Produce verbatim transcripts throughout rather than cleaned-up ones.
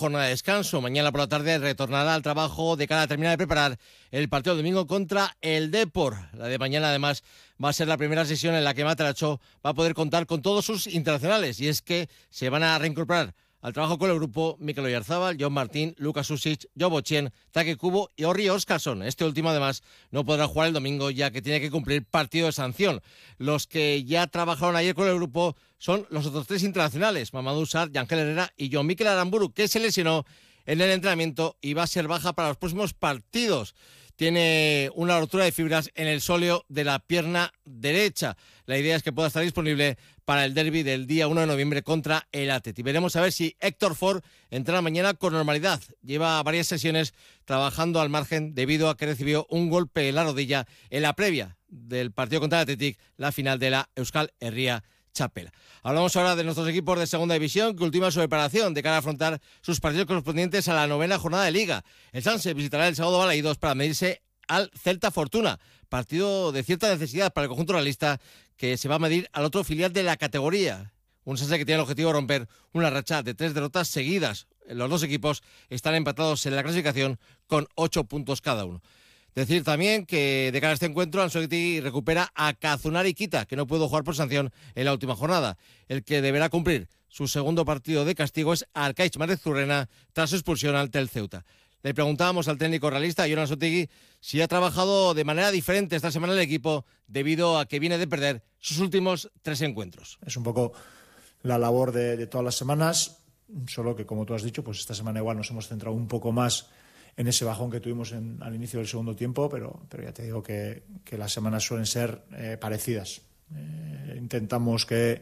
jornada de descanso. Mañana por la tarde retornará al trabajo de cara a terminar de preparar el partido domingo contra el Depor. La de mañana, además, va a ser la primera sesión en la que Matarazzo va a poder contar con todos sus internacionales. Y es que se van a reincorporar al trabajo con el grupo Mikel Oyarzabal, John Martín, Lucas Susic, Jo Bochien, Take Kubo y Orri Óskarsson. Este último, además, no podrá jugar el domingo ya que tiene que cumplir partido de sanción. Los que ya trabajaron ayer con el grupo son los otros tres internacionales, Mamadou Sarr, Yangel Herrera y Jon Mikel Aramburu, que se lesionó en el entrenamiento y va a ser baja para los próximos partidos. Tiene una rotura de fibras en el sóleo de la pierna derecha. La idea es que pueda estar disponible para el derbi del día uno de noviembre contra el Atleti. Veremos a ver si Héctor Ford entra mañana con normalidad. Lleva varias sesiones trabajando al margen debido a que recibió un golpe en la rodilla en la previa del partido contra el Athletic, la final de la Euskal Herria Chapela. Hablamos ahora de nuestros equipos de segunda división que ultiman su preparación de cara a afrontar sus partidos correspondientes a la novena jornada de Liga. El Sanse visitará el sábado Balaídos para medirse al Celta Fortuna, partido de cierta necesidad para el conjunto realista que se va a medir al otro filial de la categoría. Un Sanse que tiene el objetivo de romper una racha de tres derrotas seguidas. Los dos equipos están empatados en la clasificación con ocho puntos cada uno. Decir también que de cara a este encuentro Ancelotti recupera a Kazunari Kita, que no pudo jugar por sanción en la última jornada. El que deberá cumplir su segundo partido de castigo es Arkaich Marezurrena tras su expulsión ante el Ceuta. Le preguntábamos al técnico realista, Jonan Sotegui, si ha trabajado de manera diferente esta semana el equipo debido a que viene de perder sus últimos tres encuentros. Es un poco la labor de, de todas las semanas, solo que, como tú has dicho, pues esta semana igual nos hemos centrado un poco más en ese bajón que tuvimos en, al inicio del segundo tiempo, pero, pero ya te digo que, que las semanas suelen ser eh, parecidas. Eh, intentamos que,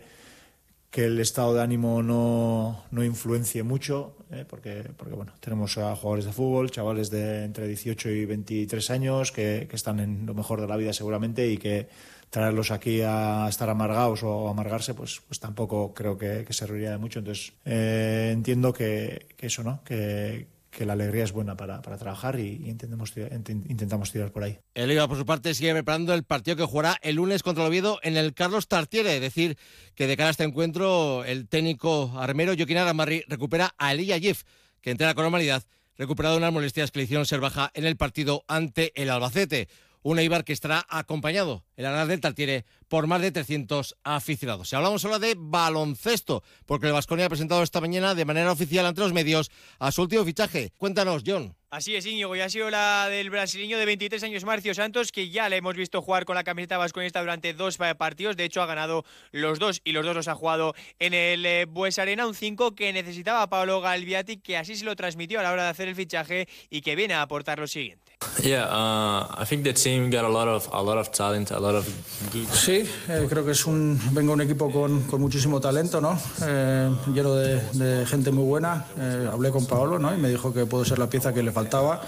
que el estado de ánimo no, no influencie mucho, eh, porque, porque bueno, tenemos a jugadores de fútbol, chavales de entre dieciocho y veintitrés años que, que están en lo mejor de la vida seguramente, y que traerlos aquí a estar amargados o a amargarse, pues, pues tampoco creo que, que serviría de mucho. Entonces eh, entiendo que, que eso, ¿no? Que que la alegría es buena para, para trabajar y, y intentamos, tirar, intentamos tirar por ahí. El Liga, por su parte, sigue preparando el partido que jugará el lunes contra el Oviedo en el Carlos Tartiere. Es decir, que de cara a este encuentro, el técnico armero Joaquín Aramarri recupera a Elia Yef, que entrena con normalidad, recuperado unas molestias que le hicieron ser baja en el partido ante el Albacete. Un Eibar que estará acompañado en la grada del Tartiere por más de trescientos aficionados. Si hablamos ahora de baloncesto, porque el Baskonia ha presentado esta mañana de manera oficial ante los medios a su último fichaje. Cuéntanos, John. Así es, Íñigo, y ha sido la del brasileño de veintitrés años, Marcio Santos, que ya le hemos visto jugar con la camiseta vasconista durante dos partidos. De hecho, ha ganado los dos y los dos los ha jugado en el eh, Bues Arena. Un cinco que necesitaba a Paolo Galviati, que así se lo transmitió a la hora de hacer el fichaje y que viene a aportar lo siguiente. Yeah, uh, I think the team got a lot of a lot of talent, a lot of good... Sí, eh, creo que es un venga un equipo con, con muchísimo talento, ¿no? Eh, lleno de, de gente muy buena. Eh, hablé con Paolo, ¿no? Y me dijo que puedo ser la pieza que le faltaba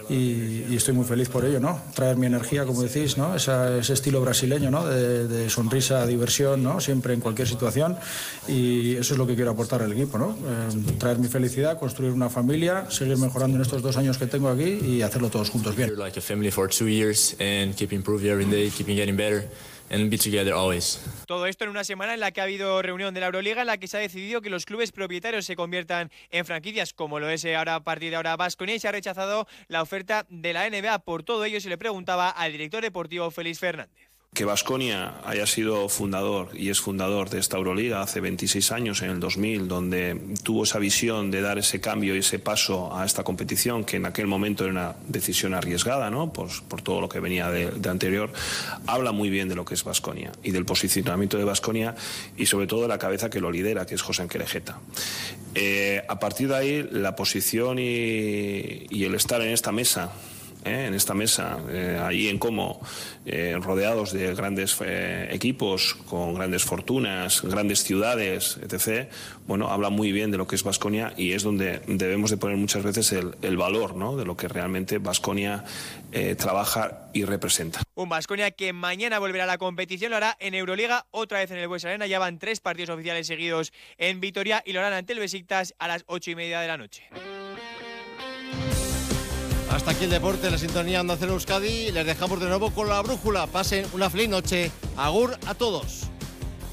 y, y estoy muy feliz por ello, ¿no? Traer mi energía, como decís, ¿no? Esa, ese estilo brasileño, ¿no? De, de sonrisa, diversión, ¿no? Siempre en cualquier situación, y eso es lo que quiero aportar al equipo, ¿no? Eh, traer mi felicidad, construir una familia, seguir mejorando en estos dos años que tengo aquí y hacerlo todos juntos bien. Like a family for two years and keep improving every day, keeping getting better. And be together always. Todo esto en una semana en la que ha habido reunión de la Euroliga, en la que se ha decidido que los clubes propietarios se conviertan en franquicias, como lo es ahora a partir de ahora Baskonia, y se ha rechazado la oferta de la N B A. Por todo ello se le preguntaba al director deportivo Félix Fernández. Que Baskonia haya sido fundador y es fundador de esta Euroliga hace veintiséis años, en el dos mil, donde tuvo esa visión de dar ese cambio y ese paso a esta competición, que en aquel momento era una decisión arriesgada, ¿no? Por, por todo lo que venía de, de anterior, habla muy bien de lo que es Baskonia y del posicionamiento de Baskonia y sobre todo de la cabeza que lo lidera, que es José Anquerejeta. Eh, a partir de ahí, la posición y, y el estar en esta mesa, Eh, en esta mesa, eh, ahí en Como, eh, rodeados de grandes eh, equipos, con grandes fortunas, grandes ciudades, etcétera, bueno, habla muy bien de lo que es Baskonia y es donde debemos de poner muchas veces el, el valor, ¿no? De lo que realmente Baskonia eh, trabaja y representa. Un Baskonia que mañana volverá a la competición, lo hará en Euroliga, otra vez en el Bues Arena. Ya van tres partidos oficiales seguidos en Vitoria y lo harán ante el Besiktas a las ocho y media de la noche. Hasta aquí el deporte, la sintonía Onda Cero Euskadi. Les dejamos de nuevo con la brújula. Pasen una feliz noche. Agur a todos.